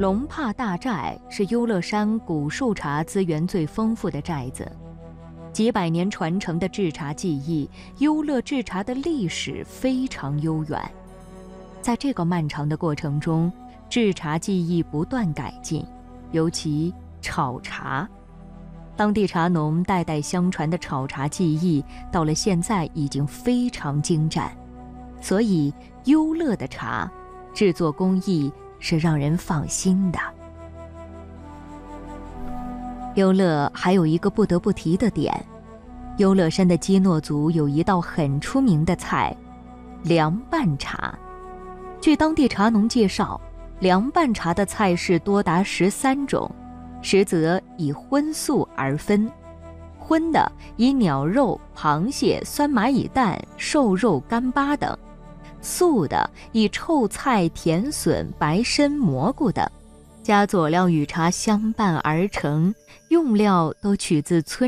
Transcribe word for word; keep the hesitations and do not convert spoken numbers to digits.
龙帕大寨是优乐山古树茶资源最丰富的寨子，几百年传承的制茶技艺，优乐制茶的历史非常悠远。在这个漫长的过程中，制茶技艺不断改进，尤其炒茶。当地茶农代代相传的炒茶技艺，到了现在已经非常精湛，所以优乐的茶制作工艺是让人放心的。优乐还有一个不得不提的点，优乐山的基诺族有一道很出名的菜——凉拌茶。据当地茶农介绍，凉拌茶的菜式多达十三种，实则以荤素而分。荤的以鸟肉、螃蟹、酸蚂蚁蛋、瘦肉、干巴等；素的以臭菜、甜笋、白参、蘑菇等，加佐料与茶相伴而成，用料都取自村